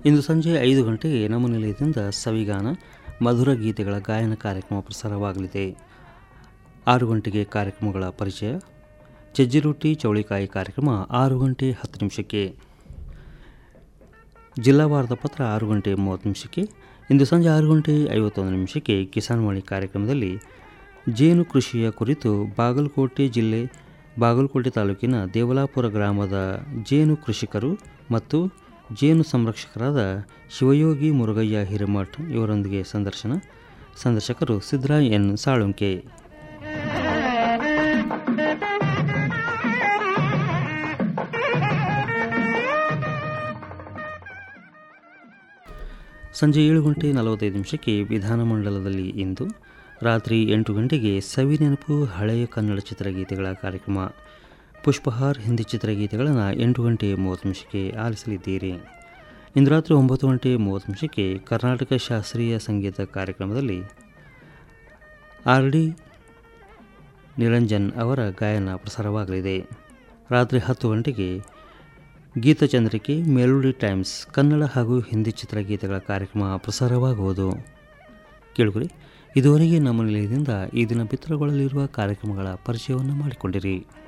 ಇಂದು ಸಂಜೆ 5 ಗಂಟೆಗೆ ನಮ್ಮ ನಿಲಯದಿಂದ ಸವಿಗಾನ ಮಧುರ ಗೀತೆಗಳ ಗಾಯನ ಕಾರ್ಯಕ್ರಮ ಪ್ರಸಾರವಾಗಲಿದೆ. 6 ಗಂಟೆಗೆ ಕಾರ್ಯಕ್ರಮಗಳ ಪರಿಚಯ, ಸಜ್ಜಿ ರೊಟ್ಟಿ ಚೌಳಿಕಾಯಿ ಕಾರ್ಯಕ್ರಮ 6 ಗಂಟೆ 10 ನಿಮಿಷಕ್ಕೆ, ಜಿಲ್ಲಾ ವಾರ್ತಾ ಪತ್ರ 6 ಗಂಟೆ 30 ನಿಮಿಷಕ್ಕೆ. ಇಂದು ಸಂಜೆ 6 ಗಂಟೆ 51 ನಿಮಿಷಕ್ಕೆ ಕಿಸಾನ್ವಾಣಿ ಕಾರ್ಯಕ್ರಮದಲ್ಲಿ ಜೇನು ಕೃಷಿಯ ಕುರಿತು ಬಾಗಲಕೋಟೆ ಜಿಲ್ಲೆ ಬಾಗಲಕೋಟೆ ತಾಲೂಕಿನ ದೇವಲಾಪುರ ಗ್ರಾಮದ ಜೇನು ಕೃಷಿಕರು ಮತ್ತು ಜೇನು ಸಂರಕ್ಷಕರಾದ ಶಿವಯೋಗಿ ಮುರುಗಯ್ಯ ಹಿರೇಮಠ್ ಇವರೊಂದಿಗೆ ಸಂದರ್ಶಕರು ಸಿದ್ದರಾಯ ಎನ್ ಸಾಳುಂಕೆ. ಸಂಜೆ 7 ಗಂಟೆ 45 ನಿಮಿಷಕ್ಕೆ ವಿಧಾನಮಂಡಲದಲ್ಲಿ ಇಂದು, ರಾತ್ರಿ 8 ಗಂಟೆಗೆ ಸವಿ ನೆನಪು ಹಳೆಯ ಕನ್ನಡ ಚಿತ್ರಗೀತೆಗಳ ಕಾರ್ಯಕ್ರಮ. ಪುಷ್ಪಹಾರ್ ಹಿಂದಿ ಚಿತ್ರಗೀತೆಗಳನ್ನು 8 ಗಂಟೆ 30 ನಿಮಿಷಕ್ಕೆ ಆಲಿಸಲಿದ್ದೀರಿ. ಇಂದು ರಾತ್ರಿ 9 ಗಂಟೆ 30 ನಿಮಿಷಕ್ಕೆ ಕರ್ನಾಟಕ ಶಾಸ್ತ್ರೀಯ ಸಂಗೀತ ಕಾರ್ಯಕ್ರಮದಲ್ಲಿ ಆರ್.ಡಿ. ನಿರಂಜನ್ ಅವರ ಗಾಯನ ಪ್ರಸಾರವಾಗಲಿದೆ. ರಾತ್ರಿ 10 ಗಂಟೆಗೆ ಗೀತಚಂದ್ರಿಕೆ ಮೆಲೋಡಿ ಟೈಮ್ಸ್ ಕನ್ನಡ ಹಾಗೂ ಹಿಂದಿ ಚಿತ್ರಗೀತೆಗಳ ಕಾರ್ಯಕ್ರಮ ಪ್ರಸಾರವಾಗುವುದು. ಕೇಳುಗರೆ, ಇದುವರೆಗೆ ನಮ್ಮ ನಿಲಯದಿಂದ ಈ ದಿನ ಬಿತ್ತರಗೊಳ್ಳಲಿರುವ ಕಾರ್ಯಕ್ರಮಗಳ ಪರಿಚಯವನ್ನು ಮಾಡಿಕೊಂಡಿರಿ.